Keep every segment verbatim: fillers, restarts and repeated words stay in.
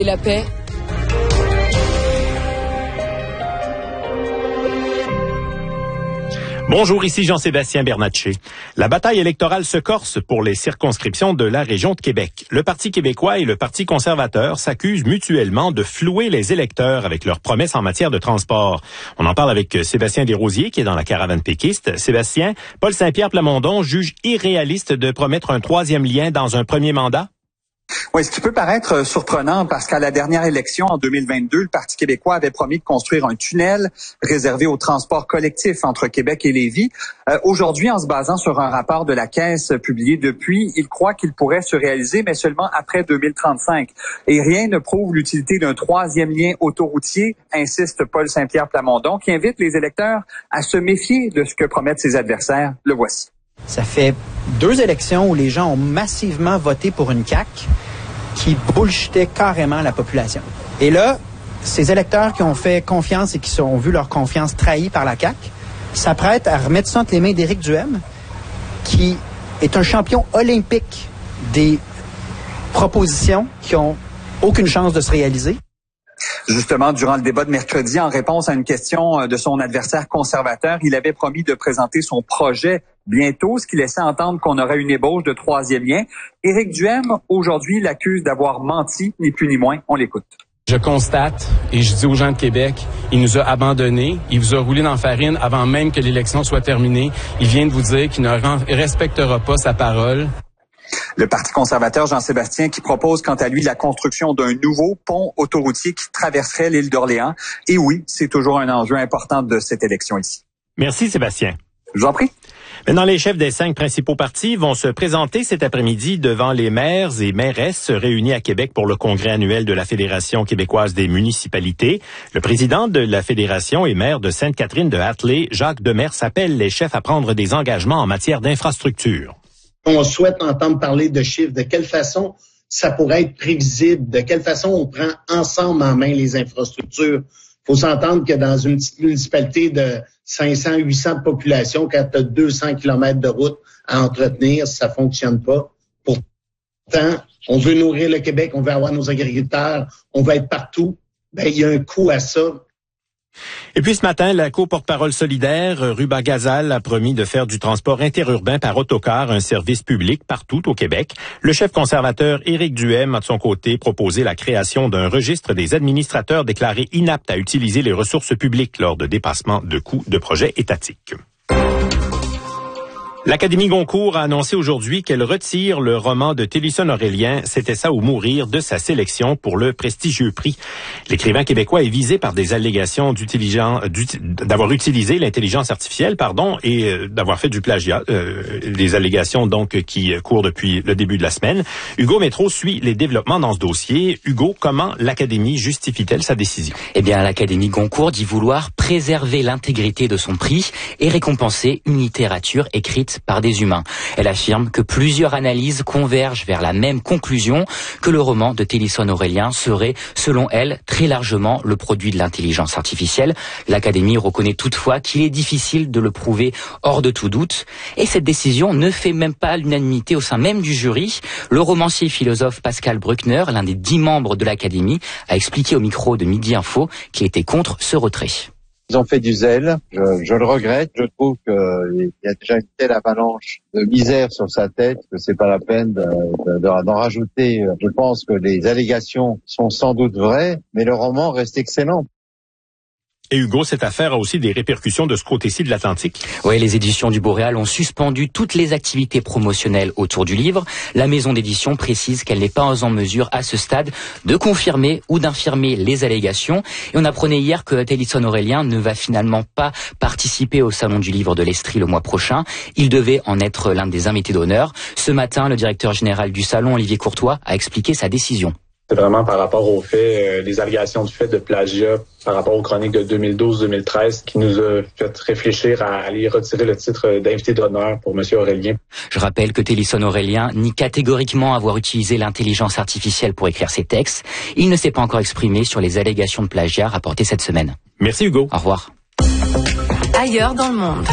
Et la paix. Bonjour, ici Jean-Sébastien Bernatchez. La bataille électorale se corse pour les circonscriptions de la région de Québec. Le Parti québécois et le Parti conservateur s'accusent mutuellement de flouer les électeurs avec leurs promesses en matière de transport. On en parle avec Sébastien Desrosiers, qui est dans la caravane péquiste. Sébastien, Paul Saint-Pierre Plamondon juge irréaliste de promettre un troisième lien dans un premier mandat? Oui, ce qui peut paraître surprenant parce qu'à la dernière élection en deux mille vingt-deux, le Parti québécois avait promis de construire un tunnel réservé au transport collectif entre Québec et Lévis. Euh, aujourd'hui, en se basant sur un rapport de la Caisse publié depuis, il croit qu'il pourrait se réaliser, mais seulement après deux mille trente-cinq. Et rien ne prouve l'utilité d'un troisième lien autoroutier, insiste Paul Saint-Pierre Plamondon, qui invite les électeurs à se méfier de ce que promettent ses adversaires. Le voici. Ça fait deux élections où les gens ont massivement voté pour une C A Q qui bullshitait carrément la population. Et là, ces électeurs qui ont fait confiance et qui ont vu leur confiance trahie par la C A Q s'apprêtent à remettre ça entre les mains d'Éric Duhem, qui est un champion olympique des propositions qui ont aucune chance de se réaliser. Justement, durant le débat de mercredi, en réponse à une question de son adversaire conservateur, il avait promis de présenter son projet bientôt, ce qui laissait entendre qu'on aurait une ébauche de troisième lien. Éric Duhem, aujourd'hui, l'accuse d'avoir menti, ni plus ni moins. On l'écoute. Je constate, et je dis aux gens de Québec, il nous a abandonnés, il vous a roulé dans la farine avant même que l'élection soit terminée. Il vient de vous dire qu'il ne respectera pas sa parole. Le Parti conservateur Jean-Sébastien qui propose quant à lui la construction d'un nouveau pont autoroutier qui traverserait l'île d'Orléans. Et oui, c'est toujours un enjeu important de cette élection ici. Merci Sébastien. Je vous en prie. Maintenant, les chefs des cinq principaux partis vont se présenter cet après-midi devant les maires et mairesses réunis à Québec pour le congrès annuel de la Fédération québécoise des municipalités. Le président de la Fédération et maire de Sainte-Catherine de Hatley, Jacques Demers, appelle les chefs à prendre des engagements en matière d'infrastructure. On souhaite entendre parler de chiffres, de quelle façon ça pourrait être prévisible, de quelle façon on prend ensemble en main les infrastructures. Il faut s'entendre que dans une petite municipalité de cinq cents, huit cents de population, quand tu as deux cents kilomètres de route à entretenir, ça fonctionne pas. Pourtant, on veut nourrir le Québec, on veut avoir nos agriculteurs, on veut être partout. Ben, il y a un coût à ça. Et puis ce matin, la co-porte-parole solidaire, Ruba Gazal, a promis de faire du transport interurbain par autocar un service public partout au Québec. Le chef conservateur Éric Duhem a de son côté proposé la création d'un registre des administrateurs déclarés inaptes à utiliser les ressources publiques lors de dépassements de coûts de projets étatiques. L'Académie Goncourt a annoncé aujourd'hui qu'elle retire le roman de Télisson Aurélien, C'était ça ou mourir, de sa sélection pour le prestigieux prix. L'écrivain québécois est visé par des allégations d'avoir utilisé l'intelligence artificielle, pardon, et euh, d'avoir fait du plagiat, euh, des allégations donc qui courent depuis le début de la semaine. Hugo Métro suit les développements dans ce dossier. Hugo, comment l'Académie justifie-t-elle sa décision? Eh bien, l'Académie Goncourt dit vouloir préserver l'intégrité de son prix et récompenser une littérature écrite par des humains. Elle affirme que plusieurs analyses convergent vers la même conclusion, que le roman de Télisson Aurélien serait, selon elle, très largement le produit de l'intelligence artificielle. L'Académie reconnaît toutefois qu'il est difficile de le prouver hors de tout doute. Et cette décision ne fait même pas l'unanimité au sein même du jury. Le romancier philosophe Pascal Bruckner, l'un des dix membres de l'Académie, a expliqué au micro de Midi Info qu'il était contre ce retrait. Ils ont fait du zèle, je, je le regrette, je trouve qu'il y a déjà une telle avalanche de misère sur sa tête que c'est pas la peine de, de, de, d'en rajouter. Je pense que les allégations sont sans doute vraies, mais le roman reste excellent. Et Hugo, cette affaire a aussi des répercussions de ce côté-ci de l'Atlantique. Oui, les éditions du Boréal ont suspendu toutes les activités promotionnelles autour du livre. La maison d'édition précise qu'elle n'est pas en mesure à ce stade de confirmer ou d'infirmer les allégations. Et on apprenait hier que Télisson Aurélien ne va finalement pas participer au Salon du livre de l'Estrie le mois prochain. Il devait en être l'un des invités d'honneur. Ce matin, le directeur général du Salon, Olivier Courtois, a expliqué sa décision. C'est vraiment par rapport au fait, euh, les allégations du fait de plagiat par rapport aux chroniques de deux mille douze deux mille treize qui nous a fait réfléchir à aller retirer le titre d'invité d'honneur pour M. Aurélien. Je rappelle que Télisson Aurélien nie catégoriquement avoir utilisé l'intelligence artificielle pour écrire ses textes. Il ne s'est pas encore exprimé sur les allégations de plagiat rapportées cette semaine. Merci Hugo. Au revoir. Ailleurs dans le monde.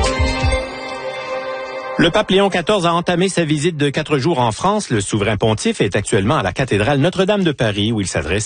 Le pape Léon quatorze a entamé sa visite de quatre jours en France. Le souverain pontife est actuellement à la cathédrale Notre-Dame de Paris où il s'adresse